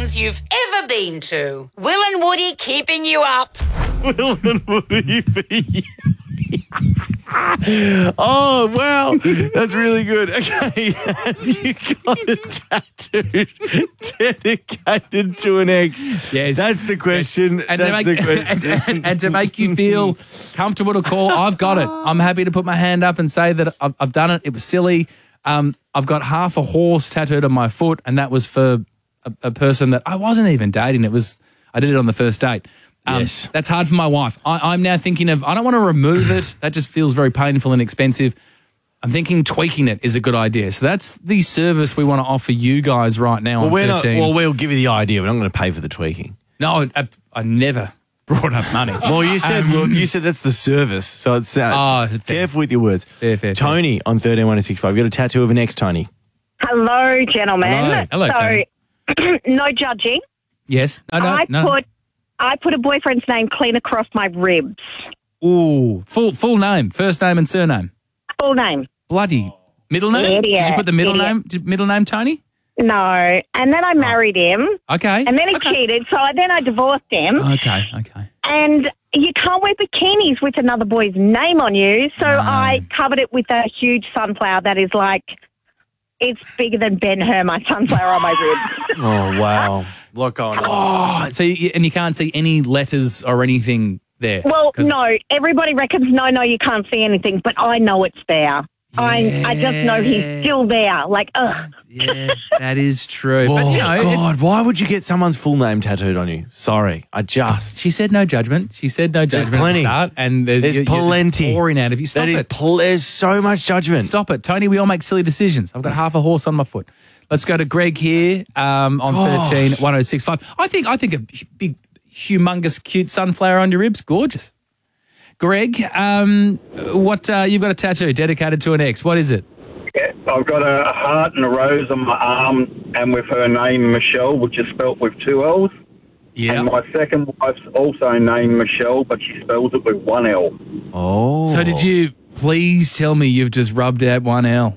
ones you've ever been to. Will and Woody keeping you up. Will and Woody. Oh, wow. That's really good. Okay. Have you got a tattoo dedicated to an ex? Yes. That's the question. And, That's the question. and to make you feel comfortable to call, I've got it. I'm happy to put my hand up and say that I've done it. It was silly. I've got half a horse tattooed on my foot, and that was for a person that I wasn't even dating. I did it on the first date. Yes. That's hard for my wife. I'm now thinking I don't want to remove it. That just feels very painful and expensive. I'm thinking tweaking it is a good idea. So that's the service we want to offer you guys right now on 13. We'll give you the idea. We're not going to pay for the tweaking. No, I never brought up money. Well, you said that's the service, so it's careful with your words. Fair. Tony on 131065. You got a tattoo of an ex, Tony. Hello, gentlemen. Hello, Tony. No judging. Yes. No. I put a boyfriend's name clean across my ribs. Ooh, full name, first name and surname. Full name. Bloody middle name? Idiot. Did you put the middle name, Tony? No. And then I married him. Okay. And then he cheated, so then I divorced him. Okay. And you can't wear bikinis with another boy's name on you, so I covered it with a huge sunflower that is like, it's bigger than Ben-Hur, my sunflower on my ribs. Oh, wow. What going on? Oh, so you can't see any letters or anything there? Well, no. Everybody reckons, no, you can't see anything, but I know it's there. I just know he's still there. Like, ugh. Yeah, that is true. Oh, but, God, why would you get someone's full name tattooed on you? Sorry, She said no judgment. There's at plenty. the start, and there's plenty. pouring out of you. Stop it. There's so much judgment. Stop it. Tony, we all make silly decisions. I've got half a horse on my foot. Let's go to Greg here on 131065. I think a big, humongous, cute sunflower on your ribs, gorgeous. Greg, what you've got a tattoo dedicated to an ex. What is it? Yeah, I've got a heart and a rose on my arm, and with her name Michelle, which is spelt with 2 L's. Yeah. And my second wife's also named Michelle, but she spells it with 1 L. Oh. So did you please tell me you've just rubbed out 1 L?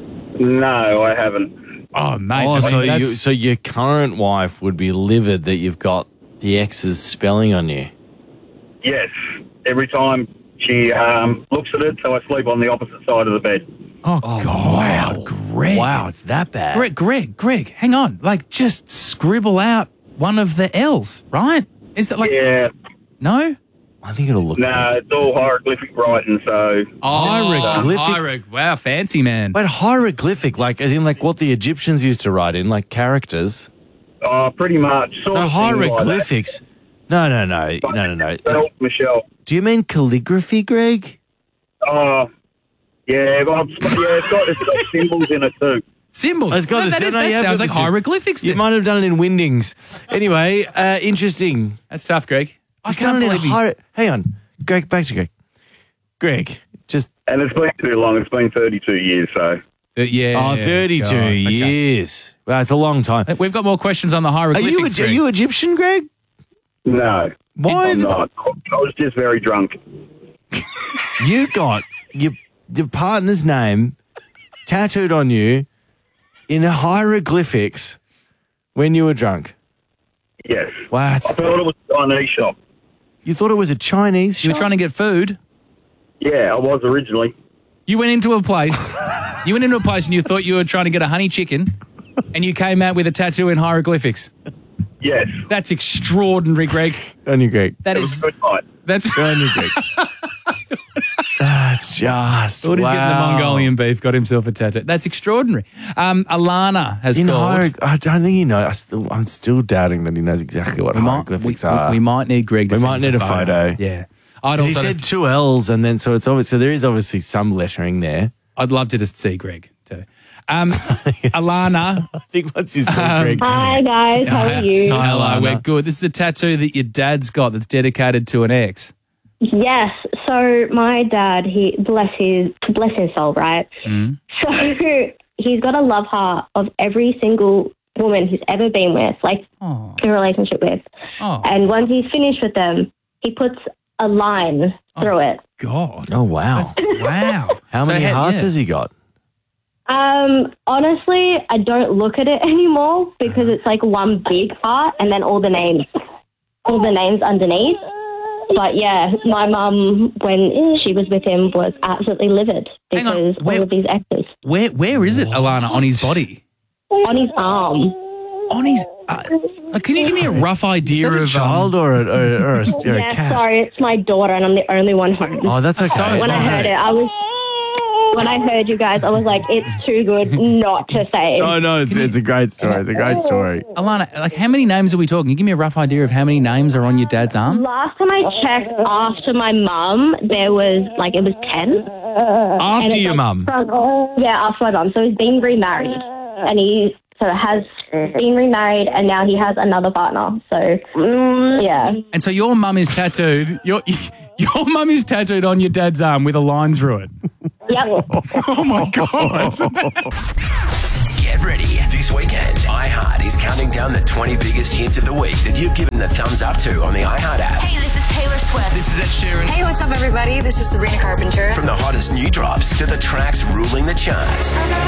No, I haven't. Oh, mate. Oh, so your current wife would be livid that you've got the ex's spelling on you? Yes. Every time she looks at it, so I sleep on the opposite side of the bed. Oh, God. Wow, Greg. Wow, it's that bad. Greg, hang on. Like, just scribble out one of the L's, right? Is that like... Yeah. No? I think it'll look No, good. it's all hieroglyphic writing, so... Hieroglyphic? Wow, fancy, man. But hieroglyphic, like, as in, like, what the Egyptians used to write in, like, characters. Pretty much. Sort No, of thing like that. hieroglyphics. No. Spelled Michelle. Do you mean calligraphy, Greg? Yeah, it's got symbols in it too. Symbols? It's got that sounds like hieroglyphics. You might have done it in Windings. Anyway, interesting. That's tough, Greg. I He's can't done it in believe Hang on. Greg, back to Greg. Greg, just... And it's been too long. It's been 32 years, so... 32 God, okay. years. Well, it's a long time. We've got more questions on the hieroglyphics, Are you Egyptian, Greg? No. Why? I'm not. I was just very drunk. You got your partner's name tattooed on you in hieroglyphics when you were drunk. Yes. Wow. I thought it was a Chinese shop. You thought it was a Chinese shop? You were trying to get food? Yeah, I was originally. You went into a place. And you thought you were trying to get a honey chicken, and you came out with a tattoo in hieroglyphics. Yes. That's extraordinary, Greg. On you, Greg. That It was is. a good night. That's On you, Greg. That's just. Thought he's getting the Mongolian beef, got himself a tattoo. That's extraordinary. Alana has called. I don't think he knows. I'm still doubting that he knows exactly what hieroglyphics are. We might need Greg to We send might us need a photo. Yeah. He said 2 L's, and then so it's obvious. So there is obviously some lettering there. I'd love to just see Greg too. Alana. I think what's his name, Greg? Hi guys, how are you? Hi, Hello, Alana. we're good. This is a tattoo that your dad's got that's dedicated to an ex. Yes, so my dad, he bless his soul, right? So he's got a love heart of every single woman he's ever been with, like Oh. in a relationship with. Oh. And once he's finished with them, he puts a line through it. God. Oh, wow. Wow. How many hearts has he got? Honestly, I don't look at it anymore because it's like one big heart and then all the names underneath. But yeah, my mum, when she was with him, was absolutely livid Hang on, because all of these exes. Where is it, Alana, on his body? On his arm. On his... can you give me a rough idea Is that a of... child or a Yeah, cat? sorry, it's my daughter and I'm the only one home. Oh, that's okay. When I heard it, when I heard you guys, I was like, it's too good not to say. No, it's a great story. It's a great story. Alana, like how many names are we talking? Can you give me a rough idea of how many names are on your dad's arm? Last time I checked after my mum, there was, it was 10. After your mum? Yeah, after my mum. So he's been remarried. And he has been remarried and now he has another partner. So, yeah. And so your mum is tattooed. Your mum is tattooed on your dad's arm with a line through it. Yep. Oh, my God. Get ready. This weekend, iHeart is counting down the 20 biggest hits of the week that you've given the thumbs up to on the iHeart app. Hey, this is Taylor Swift. This is Ed Sheeran. Hey, what's up, everybody? This is Sabrina Carpenter. From the hottest new drops to the tracks ruling the charts.